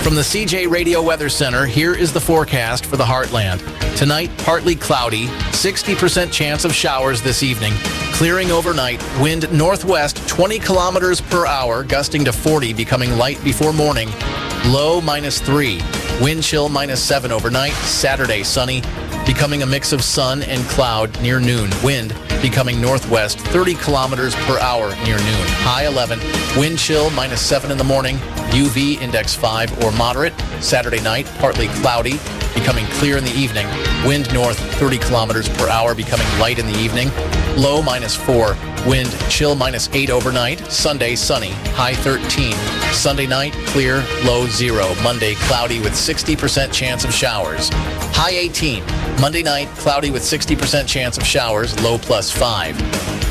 From the CJ Radio Weather Center, here is the forecast for the Heartland. Tonight, partly cloudy, 60% chance of showers this evening. Clearing overnight, wind northwest 20 kilometers per hour, gusting to 40, becoming light before morning. Low -3. Wind chill -7 overnight. Saturday, sunny, becoming a mix of sun and cloud near noon. Wind becoming northwest 30 kilometers per hour near noon. High 11. Wind chill -7 in the morning. UV index 5 or moderate. Saturday night, partly cloudy, becoming clear in the evening. Wind north 30 kilometers per hour, becoming light in the evening. Low -4. Wind chill -8 overnight. Sunday, sunny, high 13. Sunday night, clear, low 0. Monday, cloudy with 60% chance of showers. High 18. Monday night, cloudy with 60% chance of showers, low +5.